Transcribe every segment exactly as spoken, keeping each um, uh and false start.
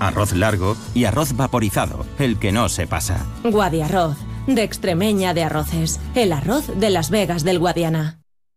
arroz largo y arroz vaporizado, el que no se pasa. Guadiarroz, de Extremeña de Arroces, el arroz de Las Vegas del Guadiana.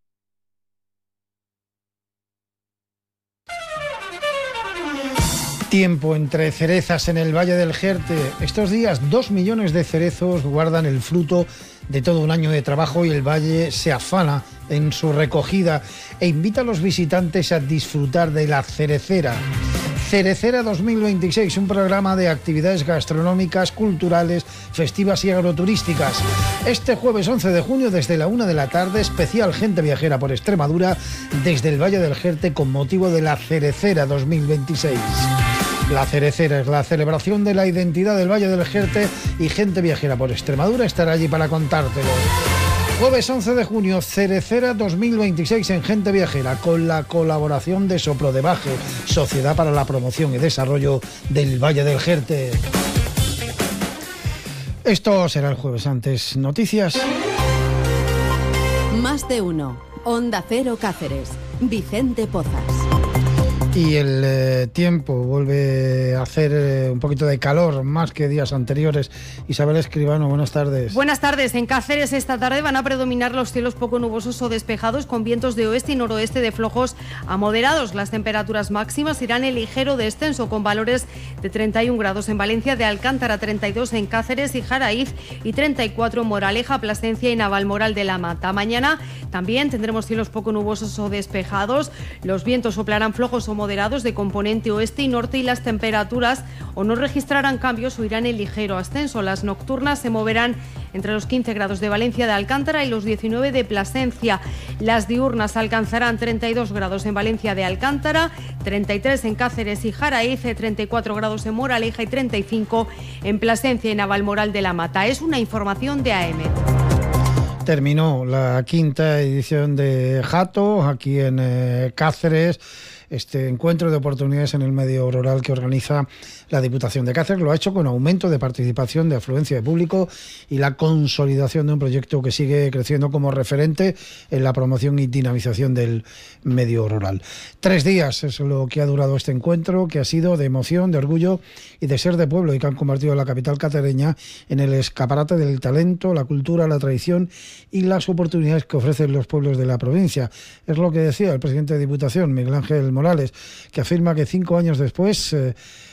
Tiempo entre cerezas en el Valle del Jerte. Estos días, dos millones de cerezos guardan el fruto de todo un año de trabajo y el valle se afana en su recogida e invita a los visitantes a disfrutar de la cerecera. Cerecera dos mil veintiséis, un programa de actividades gastronómicas, culturales, festivas y agroturísticas. Este jueves once de junio, desde la una de la tarde, especial Gente Viajera por Extremadura, desde el Valle del Jerte, con motivo de la Cerecera dos mil veintiséis. La Cerecera es la celebración de la identidad del Valle del Jerte y Gente Viajera por Extremadura estará allí para contártelo. Jueves once de junio, Cerecera dos mil veintiséis en Gente Viajera, con la colaboración de Soprodebaje, Sociedad para la Promoción y Desarrollo del Valle del Jerte. Esto será el jueves antes. Noticias. Más de uno. Onda Cero Cáceres. Vicente Pozas. Y el eh, tiempo vuelve a hacer eh, un poquito de calor, más que días anteriores. Isabel Escribano, buenas tardes. Buenas tardes. En Cáceres esta tarde van a predominar los cielos poco nubosos o despejados, con vientos de oeste y noroeste de flojos a moderados. Las temperaturas máximas irán en ligero descenso, con valores de treinta y un grados en Valencia de Alcántara, treinta y dos en Cáceres y Jaraíz y treinta y cuatro en Moraleja, Plasencia y Navalmoral de la Mata. Mañana también tendremos cielos poco nubosos o despejados. Los vientos soplarán flojos o moderados moderados de componente oeste y norte y las temperaturas o no registrarán cambios o irán en ligero ascenso. Las nocturnas se moverán entre los quince grados de Valencia de Alcántara y los diecinueve de Plasencia. Las diurnas alcanzarán treinta y dos grados en Valencia de Alcántara, treinta y tres en Cáceres y Jaraíz, treinta y cuatro grados en Moraleja y treinta y cinco en Plasencia y Navalmoral de la Mata. Es una información de A E M E T. Terminó la quinta edición de Jato, aquí en eh, Cáceres, este encuentro de oportunidades en el medio rural que organiza la Diputación de Cáceres. Lo ha hecho con aumento de participación, de afluencia de público y la consolidación de un proyecto que sigue creciendo como referente en la promoción y dinamización del medio rural. Tres días es lo que ha durado este encuentro, que ha sido de emoción, de orgullo y de ser de pueblo, y que han convertido a la capital cacereña en el escaparate del talento, la cultura, la tradición y las oportunidades que ofrecen los pueblos de la provincia. Es lo que decía el presidente de Diputación, Miguel Ángel Morales, que afirma que cinco años después eh,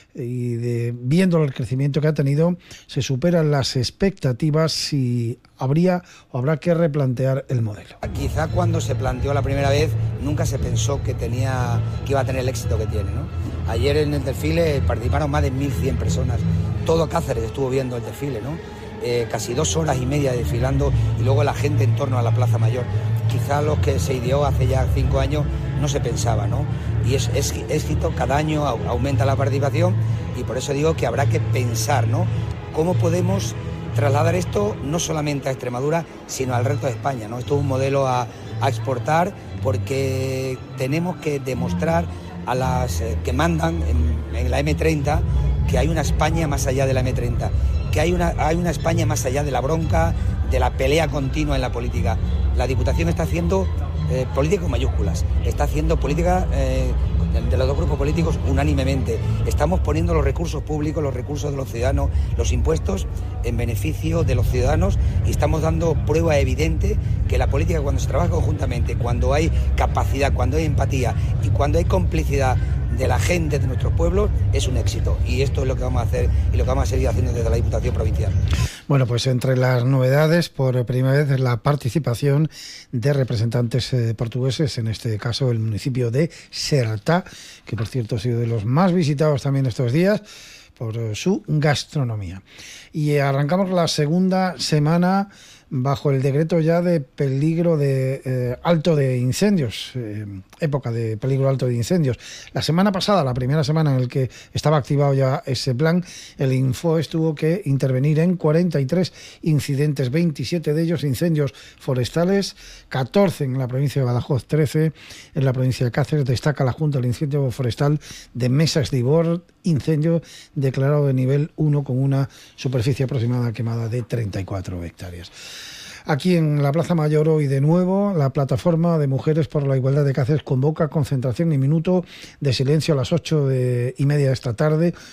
y de, viendo el crecimiento que ha tenido, se superan las expectativas y habría o habrá que replantear el modelo. Quizá cuando se planteó la primera vez nunca se pensó que tenía que iba a tener el éxito que tiene, ¿no? Ayer en el desfile participaron más de mil cien personas. Todo Cáceres estuvo viendo el desfile, ¿no? Eh, casi dos horas y media desfilando, y luego la gente en torno a la Plaza Mayor. Quizá lo que se ideó hace ya cinco años no se pensaba, ¿no? Y es, es éxito, cada año aumenta la participación, y por eso digo que habrá que pensar, ¿no? Cómo podemos trasladar esto no solamente a Extremadura, sino al resto de España, ¿no? Esto es un modelo a, a exportar, porque tenemos que demostrar a las eh, que mandan en, en la eme treinta que hay una España más allá de la eme treinta, que hay una, hay una España más allá de la bronca, de la pelea continua en la política. La Diputación está haciendo eh, política con mayúsculas, está haciendo política eh, de los dos grupos políticos unánimemente. Estamos poniendo los recursos públicos, los recursos de los ciudadanos, los impuestos en beneficio de los ciudadanos, y estamos dando prueba evidente que la política, cuando se trabaja conjuntamente, cuando hay capacidad, cuando hay empatía y cuando hay complicidad de la gente de nuestros pueblos, es un éxito, y esto es lo que vamos a hacer y lo que vamos a seguir haciendo desde la Diputación Provincial. Bueno, pues entre las novedades, por primera vez la participación de representantes eh, portugueses, en este caso el municipio de Sertá, que por cierto ha sido de los más visitados también estos días por eh, su gastronomía. Y arrancamos la segunda semana bajo el decreto ya de peligro de eh, alto de incendios, eh, época de peligro alto de incendios. La semana pasada, la primera semana en la que estaba activado ya ese plan, el Infoes tuvo que intervenir en cuarenta y tres incidentes, veintisiete de ellos incendios forestales, catorce en la provincia de Badajoz, trece en la provincia de Cáceres. Destaca la Junta el incendio forestal de Mesas de Ibor, incendio declarado de nivel uno con una superficie aproximada quemada de treinta y cuatro hectáreas. Aquí en la Plaza Mayor hoy de nuevo la Plataforma de Mujeres por la Igualdad de Cáceres convoca concentración y minuto de silencio a las ocho de, y media de esta tarde,